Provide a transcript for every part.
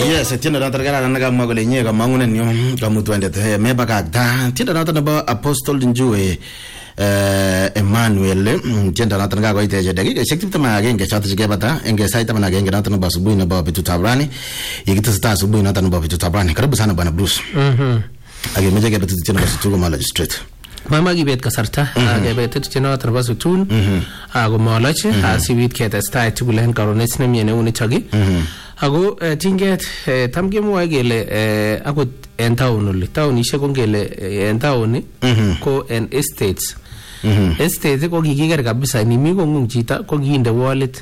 Yes, tiendo na targara na kama kule nyeka mangune nyo kama tuende meba kakta tiendo na tanaba Apostle Njue Emmanuel tiendo na tangaga ite je dakika sekti ma agenge chatu jige bata enge saita mana agenge na tanaba asubuhi na baba Tabrani yikita sita asubuhi na tanaba Tabrani karibu sana bwana Bruce age meje ke betu tiendo basu tugo magistrate mama gibet kasarta age betu tiendo tanaba basu tun ago malache asibit ke testai tugulen karones ne miene uni chagi ago tinget tamge mwa gele akot en town oli town ishe ko gele en town ko en estates estates ko gigiger kabisa ni mi ko ngung chita ko ginde wallet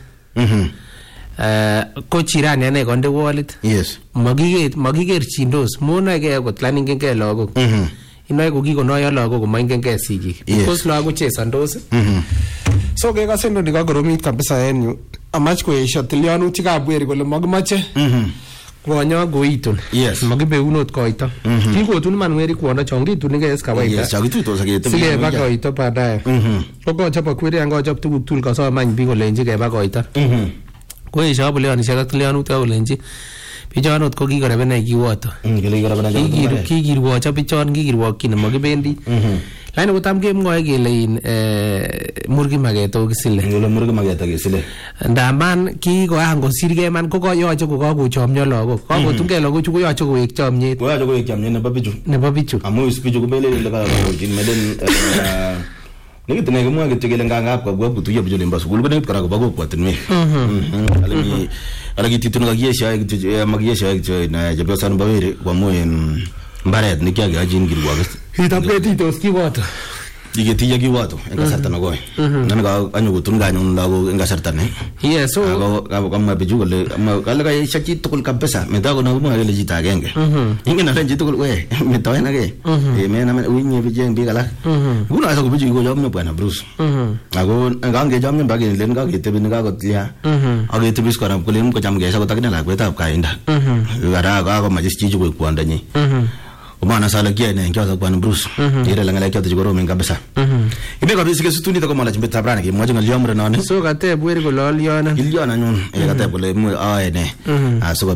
ko chirani ane konde wallet yes magiger chindos mona ge akot planning ke lagok inoy ko gikonoyo lagok ko mange ke sigik because lagok chesandos so ke kasendo ni kakoromit kabisa en yu amach ko esha tilyanutik ab weri kole magimache konyo goitun yes magibeunot koito kikotun man weri kwondo chongitun ke eskawaida yes chagitutos ake sige ba koito baadaye ko chapa kweri anga chap tuguk tul kaso man bi kolenji ke ba koito ko esha bolani shaka tilyanutik kolenji pichonot ko kikoreben kiwoto kikirwo cha pichon kikirwo kin magibendi laini kotam kemwoe kele in murgi mageto kisile ngolo murgi mageto kisile ndaman kikoan kosirge man ko koyoche ko kakochomyo lagok kakotunge lagok chu koyoche kowek chomyet nebo bichu amu bichu kubele ile ka meden nikitene kemwoe kityo kele ngangap kwa butuye bichu limba sukul ko kora ko bakokwatinwe ala kititun kakiyesha kityo makiyesha kityo na jabyosan bawere kwa moyen mbaret nikiage ajin kirwagis itapetitos kiwoto digetiya kiwoto en kasarta na goy nan ga anyu gutun ga nyun lago en kasarta ne yes so ga kamma biju gole kala ga shaki tukul kabesa me da go na mo gele jita genge ingin na jitu gol we me to na ge e me na winye bijeng bi kala guna asa go biju go jom me bwana Bruce ago ga nge jom me bagi len ga gete bin ga go tia age tibis ko ram kulim ko jam ge sa go takna la kweta ka inda ga majis ji go kwanda ni Umana sala kia ne nkiwa kwa Bruce ire langala kia tujigoro menga kabisa ibe kabisa kesutuni ta kama la chimbe Tabrani ki mwaje ngali amre none so kate bweri ko loliona iliona nyun e kate bole mu ne asuko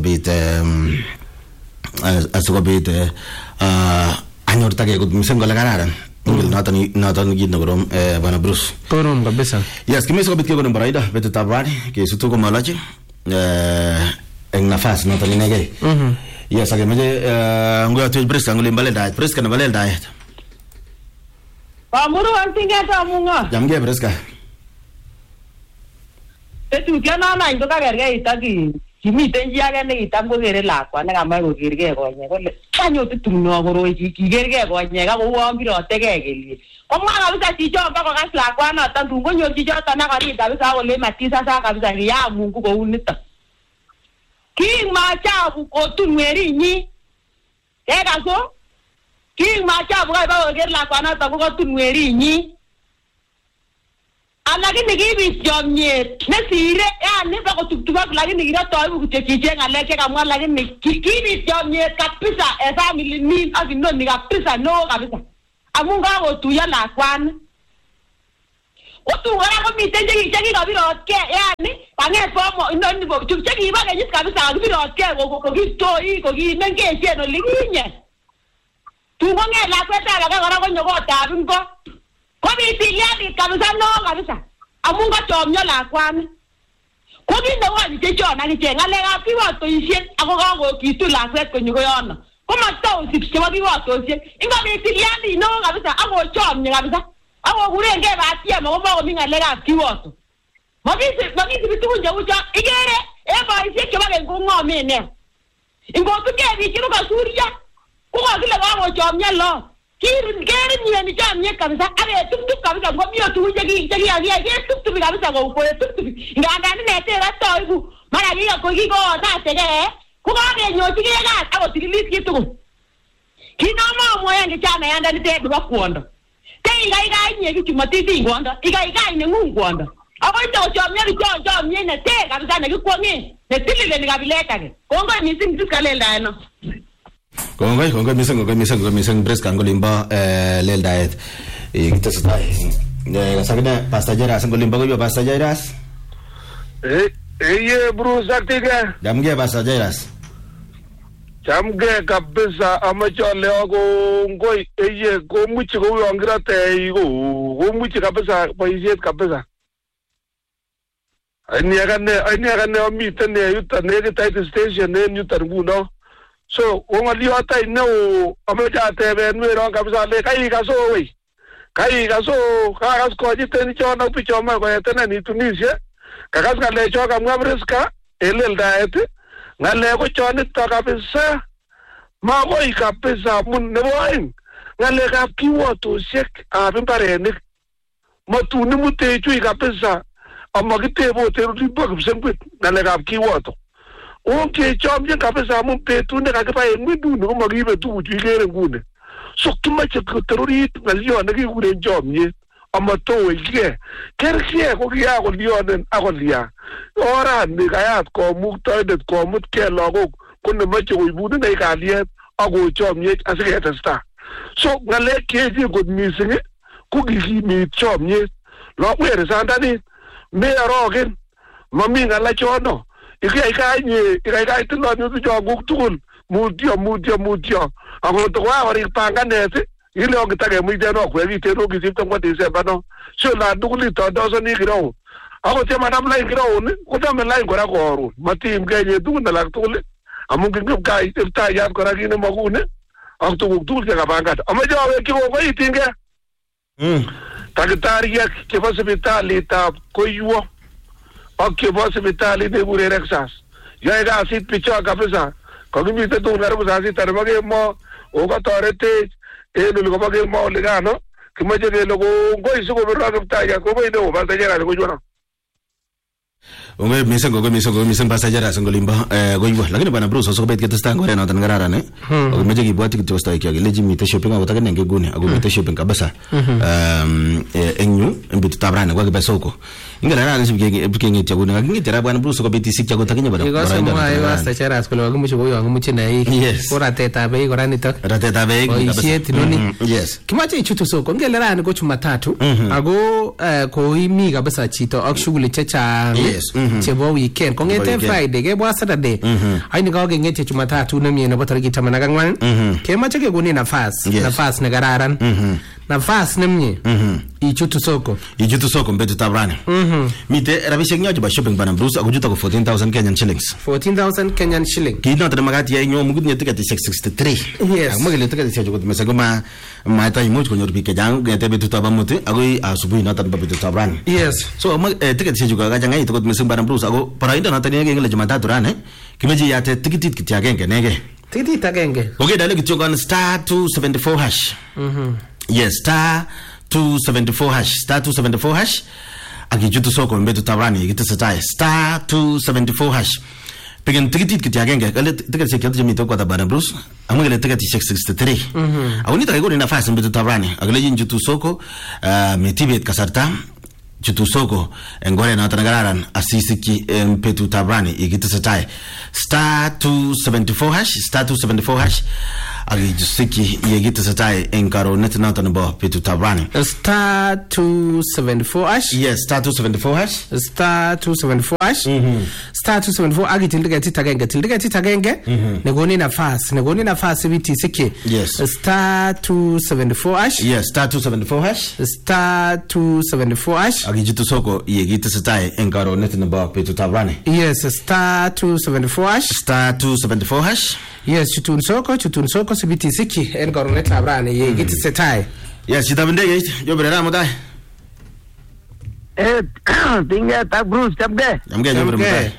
bit anyor take ko misengo la gararan ngil natan gidno gorom bana Bruce korom kabisa yes kimeso bit ke gorom baraida betu Tabrani ke sutu ko malache en nafas natan inege yes age meje ngoya tu press angule balel diet press kana balel diet pamuru antinga ta munga jamge press ka tetu kana na ndo ka gerge itaki kimi tenji age ne itam ko gere lakwa ne kamai ko gerge konye kole kanyo tutuno koroi ki gerge konye ka ko wambiro tege gelie ko mwana kabisa chicho mpaka kas lakwa na tandu ngonyo chicho tana kari kabisa ole matisa sa kabisa ya Mungu ko unita King machabu ko tunweri nyi ega so King machabu ga ba ger la kwana ta ko tunweri nyi alagini gibi jomnye ne sire ya ne ba ko tuktuba lagini gira to bu kuchekiche ngale ke kamwa lagini gibi jomnye kabisa e family ni azino ni kabisa no kabisa amunga go tuya la kwana Utuwala ko mitenje cheki kabiro ke yani pange fomo ndoni bo cheki ba ke kabisa kabiro ke ko kitoi ko kinenge cheno liginye tungonge la kweta la ka ko nyogo tabingo ko bitiliani kabisa no kabisa amunga chomyo la kwan ko kinde wani chechona ke ngale ga kiwa to ishe ako ga go kitu la kwet ko nyogo yona ko mato sipse wa kiwa to ishe inga bitiliani no kabisa ako chomyo kabisa awo kurenge batia mama minga lega kiwoto magisi bitunje uja igere eba iseke bage ngongo mene ingotu ke bikiru ka surya ko kile bawo chomnya lo kiri ni chamye kabisa abe tuk kabisa ngomio tuje ki ya tuk kabisa go ko tuk nganda ni nete ra to ibu mara giga ko gigo na tege ko ga nyoti ge ga awo tilis kitu kinoma moya ngichana yanda ni te ba kuondo igai nye ki matiti ngwanda igai ne ngungwanda abo ito chomye chomye ne te kabisa ne kikwonge ne tilile ni kabileta ke kongo missing tukalenda no kongo missing press kango limba lel diet kitasa kasagna pasta jara sango limba ko pasta jaras Bruce aktiga jamge pasta jaras Chamge kabisa amachole ako ngoi eye komuchi koyongirate komuchi kabisa boisiet kabisa. Ani agane omiten yuton nekit station en yuton nguno. So ngoliota ineo amache ateben weron kabisa le kaikaso we. Kaikaso kakas kojiten chono pichoma koyetena ni Tunisia. Kakas ngale choka mwamriska eleldaet. Ngale ko chonito kabisa. Magoi kabisa mun nebo aeng. Ngale kap kiwotosiek ab imbarenik. Matuni mutechu kabisa. Amakitebo teruribo kipsengwet ngale kap kiwoto. Okay, chomje kabisa mun betut ne kakiba en ngwinduni komakibe tuguchu ikere nguni. So kimache terorit ngalion nekikuren chomje amatoweige. Kerkie ko kiakolionen akolia. Orani kayat komuktoindet komutke lagok konemache koibun ne kalyet ako chomje asiketesta. So ngale keji kot mising ko kikimit chomje. Lagwere sandani me arogen mami ngala chono. Ikai tilonyu choguk tugul mutyo ako to wa ori panganet ile okitake muiteno kwekiteno kisipto kwa December no so la duguli to dozo ni giro ako te madam line giro ni ko ta line kora ko matim genye tugul na lak tugul amun ngip kai ta ya kora kine magune ak tuguk tugul ke kapangat amaje awe ki ko itinge takitariek ke hospitali ta koyuo ak hospitali de gure Rexas ya ga sit picho kabisa kogimite tu ngaro sasi tarmage mo o ka torete elu ko bage mo legano kimaje de logo ngoi sugo berra kapta ya ko boy no ba tajera ko jona Onge miseng pasajara sengolimba goibo lakini bana Bruce so bet ketesta ngore na tan garara ne o meje ki bwati kityo sta ikya leji mite shopping ako takene ngegune ako mite shopping kabisa enyu mbitu tabrana kwa besoko ingala na nsibi kenge tyagune ngitera bana Bruce ko beti sikya ko takenya bana ko basta chara skolo ko mushi boyo muchi nai ora teta be ora nitok rateta be kabisa noni yes kimache ichutu soko ngelera ni ko Jumatatu ako ko imi kabisa chito ak shughuli checha chebo weekend kongete Friday ke bwa Saturday aini ka ngete Jumatatu nemye nebo tariki 14 kemache ke kuni nafas ne gararan nafas nemye ichutu soko mbetu tabrani mite rabishek nyoje ba shopping bana Bruce akujuta ko 14,000 Kenyan shillings 14,000 Kenyan shillings kidna tana magati ya nyo mugudni ticket 663 yes magale ticket ya jogo mesagoma mata imoj ko nyorbi ke jang ngete betu tabamuti agoi asubuhi na tan betu tabrani yes so ticket ya jogo ga janga ito ko mesang bana Bruce ako parainda na tani ngele Jumatatu rane kimeji ya ticket kitya genge nege ticket agenge okay dale kityo kan star 274 hash yes star 274 hash akijutu soko mbetu tabrani gitesatai star 274 hash pegen ticket kitya genge kale ticket se kyatu jimito kwa bana Bruce amwele ticket 663 awunita kaigoni nafasi mbetu tabrani agale jinjutu soko metibet kasarta jutu soko ngore na tanagararan asisiki mpetu tabrani igitesatai star 274 hash agi jusiki yegitesatai enkaro netna tanbo petu tabrani star 274 hash yes star 274 hash star 274 hash star 274 agi tildiga titagenge negoni nafasi biti siki yes star 274 hash yes star 274 hash star 274 hash agi jutu soko yegitesatai enkaro netna bo petu tabrani yes star 274 hash yes chutun soko sibiti siki enkaro netna tabrani yegitesatai yes chitabinde yobrera modai tinga ta Bruce tabge jamge modai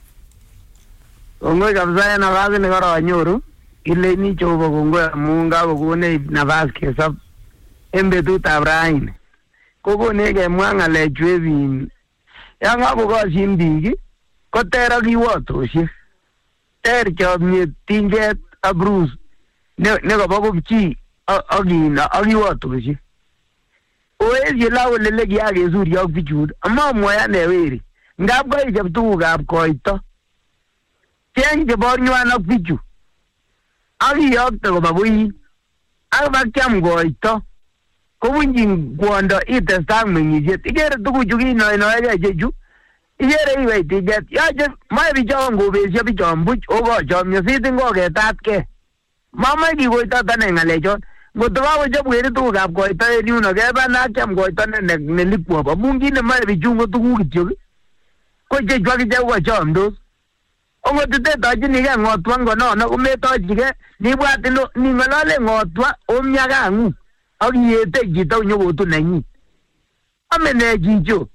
ongo kabisa na gazi ni garo anyoru ile ni chobo kongo munga bogone nafas ke sab embe tu tabrain koko nege mwanga le chwebin yanga bogo simbigi ko tera giwotoshie ter chomye tinget a Bruce ne go bogo chi agina agiwotoshie oye lawo lele giage zuri yok bichud amma moya ne weri ngab go ijab tu gab koito teng je bornywa nok bichu agi yok to babui aba kyam goito ko winjin gwondo itestang mengijet igere tugu jugi no ege jeju Iyere iwe tiget. Yache mai bichon ngobesyo bichon buch okochomyo sitin koketatke. Mamai kikoito tane ng'alechon. Ngoto kakochop weri tugukab koito en yuno keba nakyam koito nelikwo. Amun kit nemoe bichu ko tuguk kityok. Ko chechu akichek kokochomdos. Ongotitetochinikei ng'otwa ngonono kometochike nibwat ning'olole ng'otwa omia kang'ung ak iyete chito konyokotu nenyin. Ame ne chicho?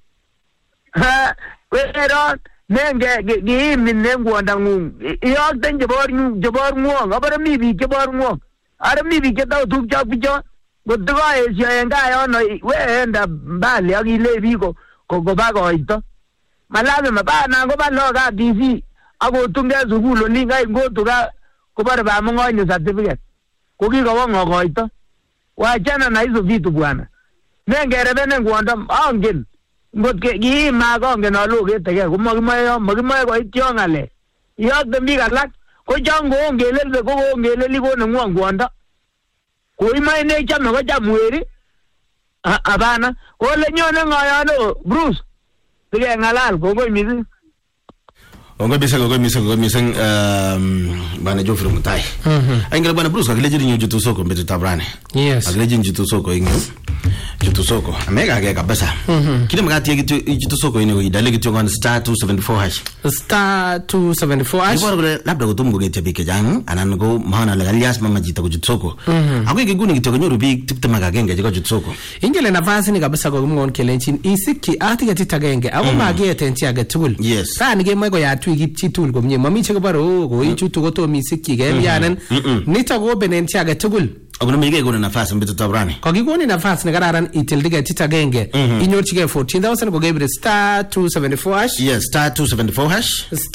Weron nenge kiimin en kwondang'ung iyokten chebor ng'wong abore mi biik chebor ng'wong are mi biik chetau tupcho bichon ngoto kaesyo en gaa yono weenda mbali ak ile biik koba koito malazima bana koba logab DC akotungei sukul olin kai ngotu ka kubare bamung'onye certificate ko kikowo ng'okoito. Wachana na hizo vitu bwana. Nengerebenen kwondo angen ngot kiima kongen ale oketegei ko makimoe koityo ng'alek. Iyokten biik alak ko chon koongelelbe ko koongeleli kone ng'wong kwondo. Koimoe nechome kocham weri abana kole nyone ng'oyono Bruce sikeng'alal kongoi mising. Ongo miseng bana Geoffrey Mutai. Aingira bana Bruce akileje ni jutu soko mbetu tabrane. Yes. Akileje jutu soko ingo. Jutu soko. Amega ke kabisa. Kile magati ya jutu soko ine idale kitu kwa *274#. *274#. Ibora labda kutumgo ngete bike jang anango mahana la alias mama jita jutu soko. Akwe kiguni kitu kanyoru big tipte magagenge jiko jutu soko. Ingele nafasi ni kabisa kwa kumngon kelenjin isiki atika titagenge. Ako magete nti agetugul. Yes. Sani ke mwego ya twigip chitul komye. Mami cheke baro ko ichutu koto misiki ke yanen. Nita go benen ti agetugul. Akuna mige kuna nafasi mbetu tabrane. Kwa kiguni nafasi ni kararan itildige titagenge. Inyorchike 14,000 ko gebre *274#. Yes, *274#.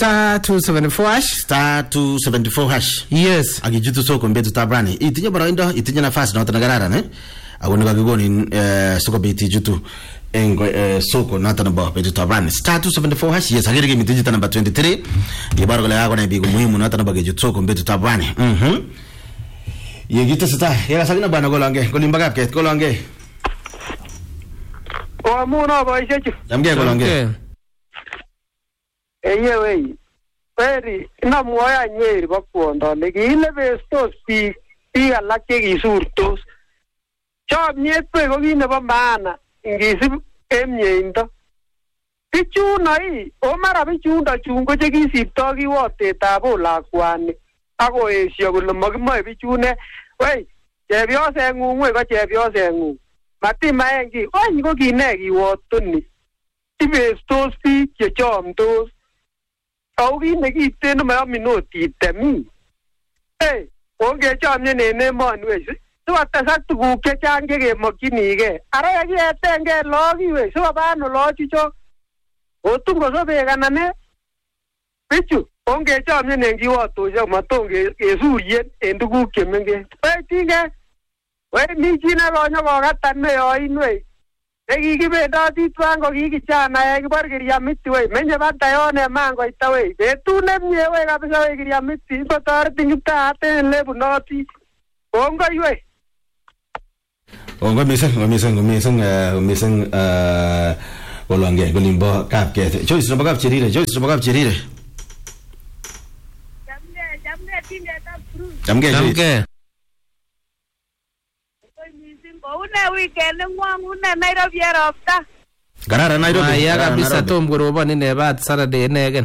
*274#. Yes. Akijutu soko mbetu tabrane. Itinye baraindo, itinye nafasi na otana kararan Akuna kagigoni soko biti jutu soko natana ba betu tabrane. *274#. Yes, agirige mitijita number 23. Ibaro kale yako na bigu muhimu natana ba gejutu soko mbetu tabrane. Yegita sita, yega sagina bana golonge, golimbaga ket golonge. Muna boishechu. Jamge golonge. Wei. Peri namwoe nyeri bo kwondo nekilebestos biik alak chekisurtos. Chomnyet ko kit nebo maana ngisib emyeindo. Bichuno mara bichundo chun ko chekisipto kiwotetab olakwani akoesyo kole makimoe bichune wei chepyoseng'ung wei ko chepyoseng'ung matimaen ki wany ko kine kiwotoni ibestos biik chechomdos au kit nekiten nemoyomin ot itemi ongechomyen en emoni wei sikotesak tuguk chechang chekemokyinigei ara yekietengei look wei sikoba ano loochuchok otun kosobek anan bichu ongechomyen en kiwotosiek maton kesuryen en tuguk chemengech tinge wei mi chi nekonyo kokatan neyoin wei nekikibendoti twan ko kikichanaek kibor Kiriamiti wei menye batayon en mangoita wei betut nemie wei kabisa wei Kiriamiti ngotoretin Kiptaiyat en elebunoti kongoi wei. Ongo mising golonge golimbo kapket Joyce robo kapcherire Jamge. Una weekend ngwang una Nairobi ropta. Garara Nairobi. Ya kabisa tom gorobani ne bat Saturday inegen.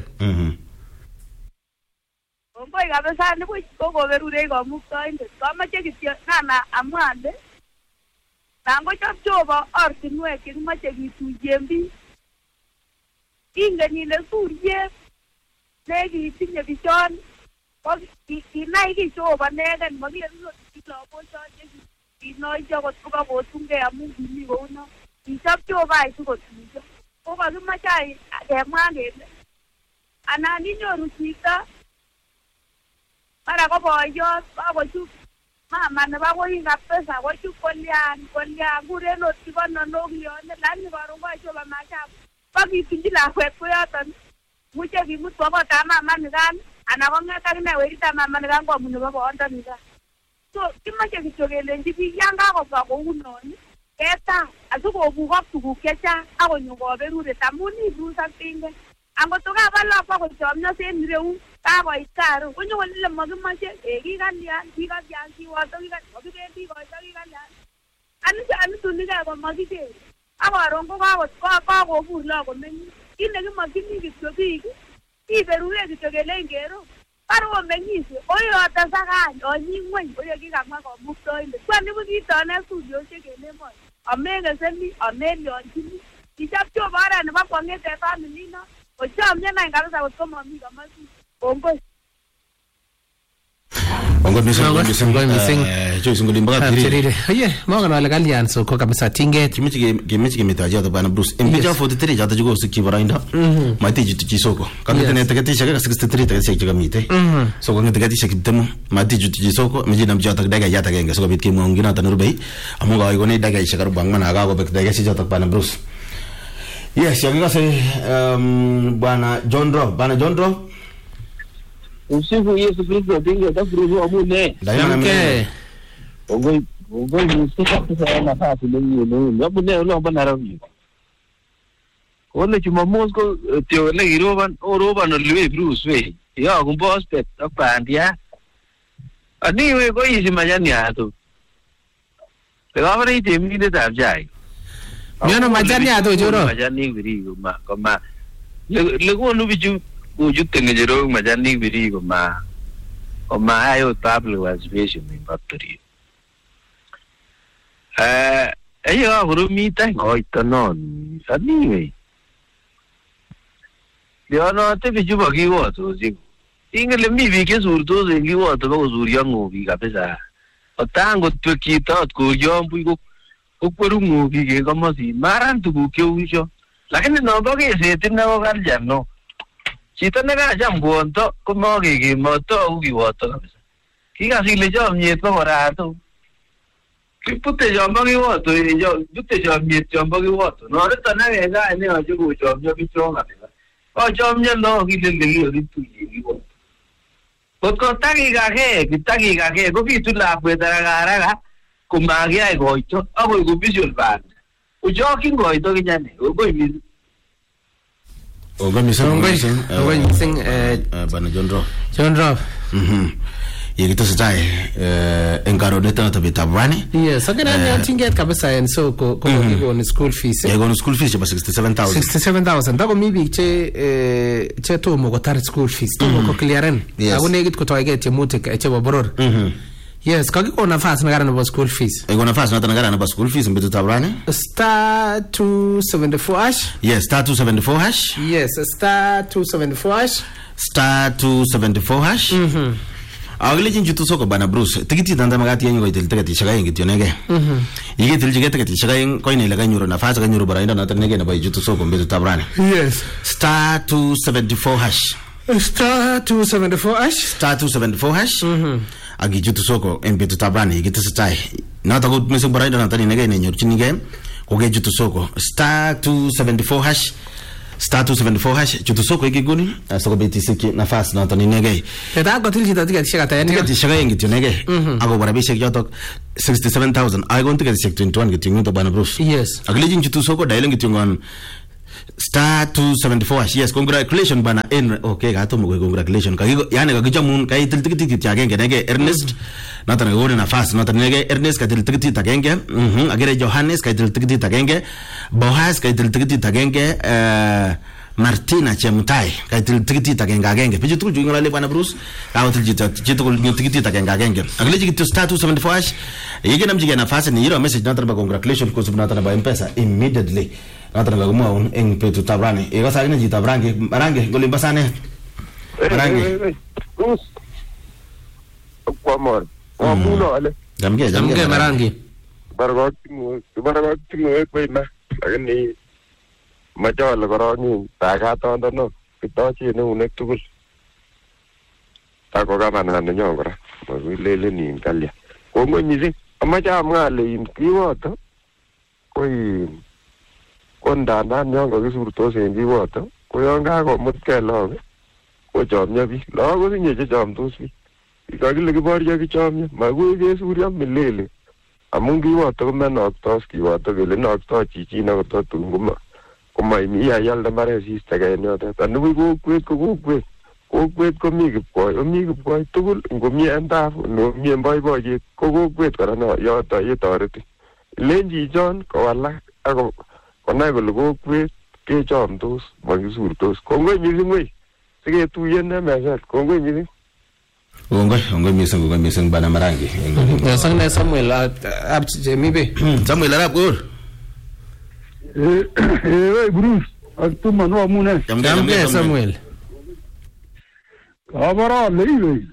Boy kabisa ni buch ko berure ko muktoinde. Kamache kityo nana amwande. Tango chopchobo ortinwek chekimache kituyien biik. Ingen ile surye nekitinye bichon ko kinai kichobo negen makirut kilobochon kinoicho kot kokakotungei amun kimi kouno kichop Jehova sikotuiyo ko kakimache kemwa kele anan inyoru chito mara ko boiyot kakochut mama nebo koi kabisa kochut kolyan kuren ot kikononokiyone lakini karon kachoba machabu pakitunji lakwet koyoton muche kimut kwo kotab mama nikan anan kong'et akine weritab mama nikan komun nebo boyondonikan. So, kimache kityo kelenji biik yan kakobwa kounon ketang asikobukok tuguk chechang akonyo koberuret amun ibus ak tinget Angot tukaba lakwa kochomyo sen ireu kakoit karon konyokole makimoche kikalyan kiwoto kibendi koito kikalyan ani tunikee komakiker ak karon ko kakobur lakomeny kit nekimakchini kityo biik iberure kityo kelein kero par komeng'ishe oyote sakany onyi ng'weny oye kikamwa komuktoindet kwani bukitone studiosiek en emoni amekeseni amelionchini kichop chobara nebo kwong'et en familino ochomye nany kabisa kot ko mami komosi kongoi Oye, mongen ale kalyan so ko kabisa tinget. Kimeche kemeto ajoto bana Bruce. Mpicha 43 joto juko sikki barainda. Mati jitu chisoko. Kamite ne teketishek 63 teketishek chekamite. So ko teketishek 20 mati jitu chisoko meji nam joto daga yata genge so ko bit kemo ngina tan rubei. Amu ga igone daga ishek rubang mana aga ko bek daga si joto bana Bruce. Yes, yaga se bana John Rob. Usiku Yesu Kristo bingo tafuruhu amune. Okay. Ogoi musika kisa nafasi lenye amune ulo bana rawi. Ole Jumamos ko tio le iroban olwe Bruce we. Ya kumbo step apandia. Ani we ko isi majani ato. Pegavare temi de tarjai. Miano majani ato joro. Majani viri koma. Le ko nu biju wujud ngejero majani biri koma ayo tablo observation in factory ayo gurumi tan oitonon anyway leono te biju bagi woto ji ingele mi bi ke surto zengi woto ko surya ngobi kabisa otango tukita ko yombu ko kweru ngobi ke kama si maran tugu ke ujo lakini no bagi setin na ko galjano chito nekacham konto komakekimoto ukiwoto kabisa kikasile chomyet kokorato kipute chombo kiwoto pute chomyet chombo kiwoto norito nekekany neyoche kochomyo bichon kabisa kochomyo no kilele kikakituye kiwoto kotko takikake kobitu lakwet haraka komakiyai koito akoi ko visual band uchokyin koito kinyane okoi mising Ongoi mising bana John Rob. Yekitesetai en karonet noto betab rani. Yes, akina tinget kabisa en so ko kikon school fees. Kikon school fees chebo 67,000. Tako mi biik che tomo kotar school fees, tomo ko clearen. Ako nekit kotoige tiemutik chebo boror. Yes, kakikon nafas nekaran nebo school fees. Eko nafas noto nekaran nebo school fees en betutab rani. Star 274 hash. Yes, star 274 hash. Yes, star 274 hash. Star 274 hash. Agilejin jutu soko bana Bruce. Tikiti tanda magati yengo itil tikati shagayin gityo nege. Yige til jige tikati shagayin koine laga nyuro nafas ga nyuro barainda na ternege na bai jutu soko betutab rani. Yes. Star 274 hash. Star 274 hash. Star 274 hash. Agi jutu soko embetu tabrani gitesetai nata go mesek baraida na tani nege nyorchini game koge jutu soko star 274 hash star 274 hash jutu soko igiguni soko beti siki nafas na tani nege teta go tilji ticket shaka tayani ticket shaka yengi tunege ago barabi shek jotok 67,000 I going to get shek 21 gitingu to bana Bruce. Yes, agilejin jutu soko dailengi tungon star 274 yes congratulations bana en okay gato mo congratulations kagigo yani kagijamun kai til tikiti agenge nege Ernest nata ngone nafas nata nege Ernest kai til tikiti agenge agere Johannes kai til tikiti agenge Bohas kai til tikiti agenge Martina Chemutai kai til tikiti agenge bijitu jungala le bana Bruce kawo til jitu kul tikiti agenge ageleji kitu star 274 yige namjige nafas ni yiro message nata ba congratulations ko subnata ba M-Pesa immediately nata ngagumwa en petu tabrani ego sagina jita barange golimba sane barange kwa mor muno ale jamge barange baragati mo kwena lakini majala koroni tagatondo no kitochi ne unek tugul tako gavana nenyon kora makilele nin kalya kongonyisi amache amwa ale in kiwoto ko ndandan yon kakisurtos en kiwoto ko yon kakomutkei lagok kochomyo biik lagok kotinye chechomtos biik kakile kiboryo kichomyo makoi kesuryo milele amun kiwoto komenoktos kiwoto kele noktoi chichi nekoto tun komaimi iyalde mbaret siistegei en yotet. Anibuch kokwet ko kokwet. Kokwet komi kipkoi tugul, ngomi en tafu, ngomi en boiboiyet, ko kokwet kora yoto yetoreti. Ilenji chon kowalak ak konai kole kokwet kechomdos, makisurtos. Kongoi mising wei, siketuyen en meset. Kongoi mising. Kongoi mising Bwana Marangi. Sang Samuel ab Jemibe. Samuel arap kor. Wei Bruce, atuma no amune. Jamge Samuel. Abara leiwe.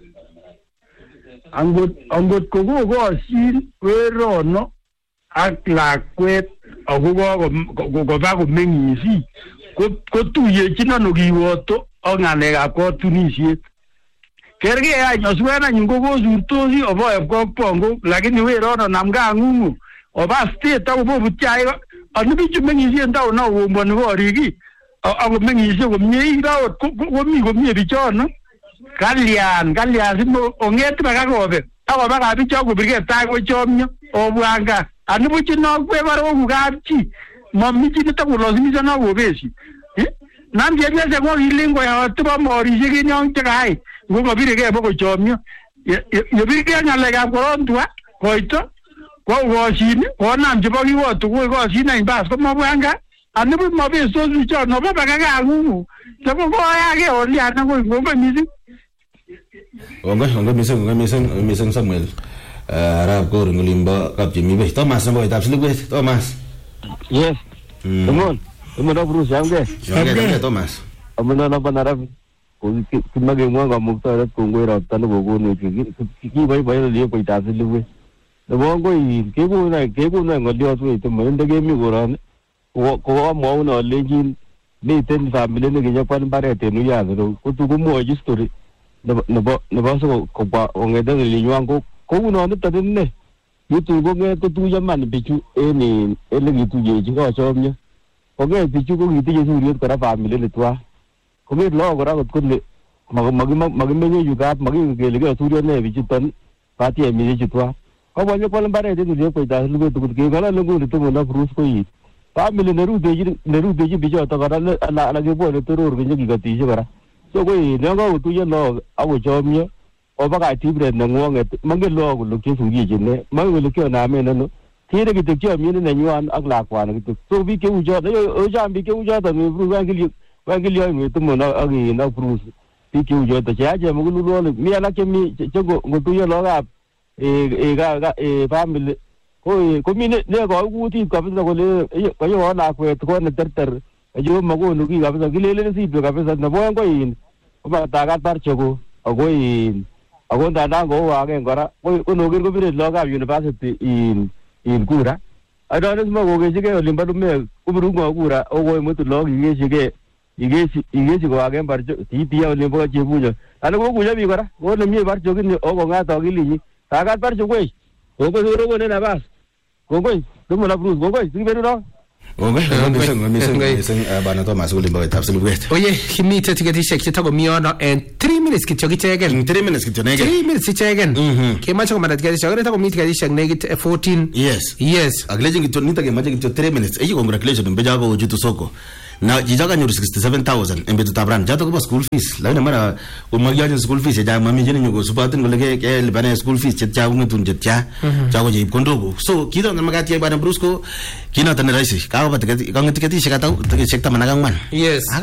Angot kokosin werono ak lakwet akobo koba komengisi kotuyechin ano kiwoto ak ng'alekab kotunisiet. Kergei any oswen anyun kokosurtosi oboeb kokpongo lakini werono namga ng'ung'u oba state akobo butchai anibichu mengisien taon akomboni korik ako mengisie komie iraot komi komie bichono kalyan simo ong'et bakakobek akoba kabicho kobirge tai kochomyo obwanga anibuch nokwe baroku kapchi mamichin takolosimisana kobeshi nam chepyosek kokilen koyote bo morisiek en yon chekai ngo kobiregei bokochomyo yebirgei ng'alekab korondwa koito kokoshin konam chebo kiwoto kokosin any bas komabwanga anibuch mabestos bichon obo bakakang'ung'u chebo koyake olian akoi ngongoi mising. Kongoi mising Samuel arap kor ngolimbo kapchimibe. Thomas nebo itab silibwet. Thomas. Yes. Tomon Bruce yange. Yange Thomas. Amuna na banarabi. Kimage mwanga muktaret kongoi rapta nebo konu kiboiboen liye itab silibwet. Nebo ngoi kekuna ngoliot wei tumende kemi korone. Ko amwaun alenjin miten family nekinyokwal mbaret en uyazero kotukumwochi story nebo so kobwa ong'ete ng'olinywan kounoniton inne yutu kong'et kotuyo man bichu en elekituyechi kochomyo kong'et bichu kokitinye suriet kora family netwa kong'et lagok kora kot kole makimenye yu kap makikele kesuriot ne bichuton batiemishe chutwa kobwa nyokwal mbaret en ulyekwaitas lugoi tugul keng'olole nguni tomono Bruce koit family nerutechi bichoto kora ala kebwone toror kinyokikotishe kora so koi nekakotuyo lagok akochomyo obakach tibret neng'wong'et mangen lagok kole chesuriechine mangen kole kionamen ano kere kityo kiomien nenywan ak lakwani kityo so biik cheu choto ocham biik cheu choto wangilioinwet tomono ak Bruce biik cheu choto cheyache mugululwonik mi alak chemi ngotuyo lagokab family komi nekoi kutit kabisa kole kayo lakwet kone terter ajo makonu ki kabisa kilelen sipyo kabisa nebo oeng komatakat barchoko ako ndandan kou agen kora konoker kobire lagokab university in kura adonis makokechigei olimbo lumek kobiru ng'o kura okoimutu lagok igesi koagen barcho titia olimbo chebunya ana kokuyo biik kora kole mie barcho kini okong'at akilinyi takat barcho kwei okosorokonen nabas kongoi tomono Bruce kongoi sikiberuno. Mising Bwana Thomas ngolimbo itab silibwet. Oye kimite tiketishek chetakomi yono en 3 minutes kityo ichegen. 3 minutes kityo nege. 3 minutes ichegen. Kemache komanda tiketishek ore takomi tiketishek nekit 14. Yes. Akilejin kityo nita kemache kityo 3 minutes. Eyi congratulations mbeja ko ujitu soko. Na jijaga nyoru 67,000 en betutab ran jato ko school fees lakini mara umagiaje school fees ja mami jeni nyugo supatin ngole ke libane school fees chetcha ngutun chetcha chago je kondogo so kido na magati Bwana Bruce ko kina tan raisi ka ba tiketi shikata tiketi shikta managang man. Yes.